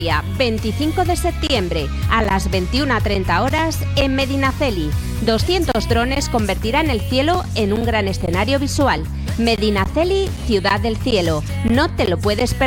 25 de septiembre a las 21:30 horas en Medinaceli. 200 drones convertirán el cielo en un gran escenario visual. Medinaceli, Ciudad del Cielo. No te lo puedes perder.